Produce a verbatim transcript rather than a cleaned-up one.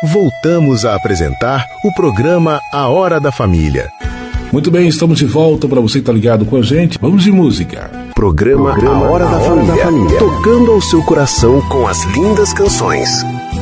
voltamos a apresentar o programa A Hora da Família. Muito bem, estamos de volta. Para você que está ligado com a gente, vamos de música. Programa, programa A Hora, da, a Hora Família, da Família, tocando ao seu coração com as lindas canções.